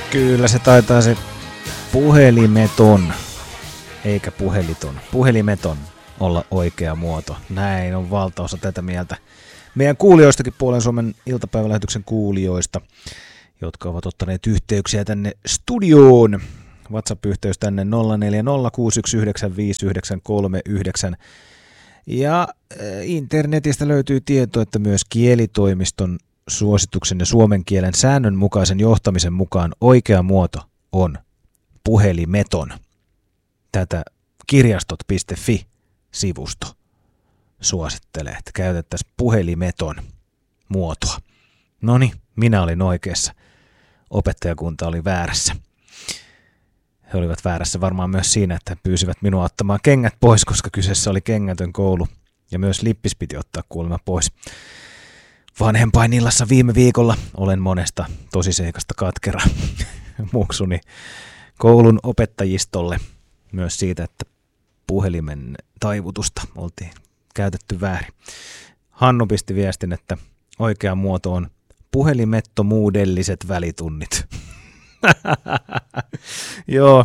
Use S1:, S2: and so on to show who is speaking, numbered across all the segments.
S1: Kyllä se taitaa se puhelimeton, eikä puheliton, puhelimeton olla oikea muoto. Näin on valtaosa tätä mieltä. Meidän kuulijoistakin, Puolen Suomen iltapäivälähetyksen kuulijoista, jotka ovat ottaneet yhteyksiä tänne studioon. WhatsApp-yhteys tänne 0406195939. Ja internetistä löytyy tieto, että myös kielitoimiston suosituksen ja suomen kielen säännönmukaisen johtamisen mukaan oikea muoto on puhelimeton. Tätä kirjastot.fi-sivusto suosittelee, että käytettäisiin puhelimeton muotoa. Noniin, minä olin oikeassa. Opettajakunta oli väärässä. He olivat väärässä varmaan myös siinä, että pyysivät minua ottamaan kengät pois, koska kyseessä oli kengätön koulu. Ja myös lippis piti ottaa kuulemma pois. Vanhempainillassa viime viikolla olen monesta tosiseikasta katkera muksuni koulun opettajistolle. Myös siitä, että puhelimen taivutusta oltiin käytetty väärin. Hannu pisti viestin, että oikea muoto on puhelimettomuudelliset välitunnit. Joo,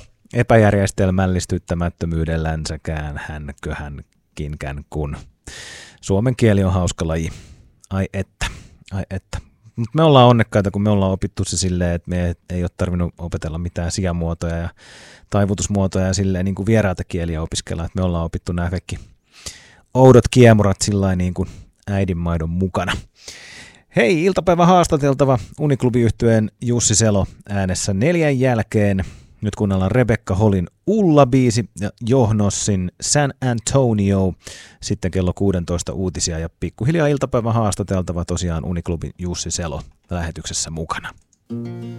S1: epäjärjestelmällistyttämättömyydellänsä hänkin kun. Suomen kieli on hauska laji. Ai että. Mutta me ollaan onnekkaita, kun me ollaan opittu se silleen, että me ei ole tarvinnut opetella mitään sijamuotoja ja taivutusmuotoja ja silleen niin kuin vieraata kieliä opiskella. Että me ollaan opittu nämä kaikki oudot kiemurat sillain niin kuin äidinmaidon mukana. Hei, iltapäivä haastateltava Uniklubi-yhtyeen Jussi Selo äänessä 4 jälkeen. Nyt kuunnellaan Rebekka Holin Ulla-biisi ja Johnossin San Antonio. Sitten kello 16 uutisia ja pikkuhiljaa iltapäivä haastateltava tosiaan Uniklubin Jussi Selo lähetyksessä mukana.